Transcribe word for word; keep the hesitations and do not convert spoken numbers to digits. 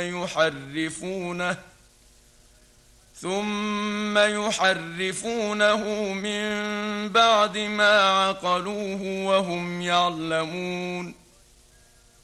يحرفونه ثم يحرفونه من بعد ما عقلوه وهم يعلمون